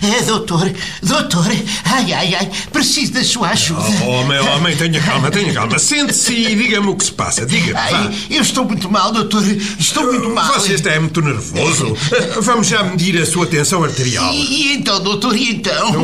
Doutor, ai, preciso da sua ajuda. Homem, tenha calma. Sente-se e diga-me o que se passa. Diga-me, vá. Eu estou muito mal, doutor. Estou muito mal. Você está muito nervoso. Vamos já medir a sua tensão arterial. E então, doutor, e então?